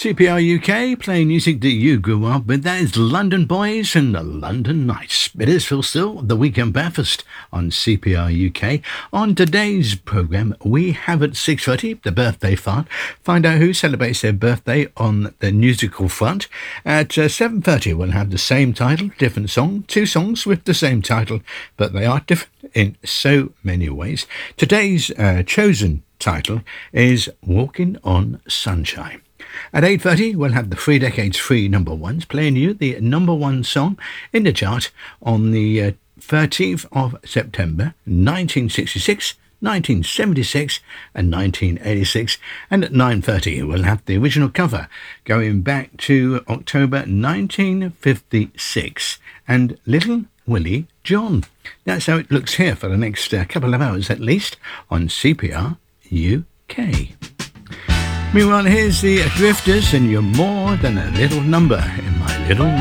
CPR UK, playing music that you grew up with. That is London Boys and the London Nights. It is Phil Still, the Weekend Breakfast on CPR UK. On today's programme, we have at 6:30 the birthday fun. Find out who celebrates their birthday on the musical front. At 7:30, we'll have the same title, different song. Two songs with the same title, but they are different in so many ways. Today's chosen title is Walking on Sunshine. At 8:30, we'll have the 3 Decades Free number ones, playing you the number one song in the chart on the 13th of September, 1966, 1976 and 1986. And at 9:30, we'll have the original cover going back to October 1956 and Little Willie John. That's how it looks here for the next couple of hours at least on CPR UK. Meanwhile, here's the Drifters and You're More Than a Little Number in My Little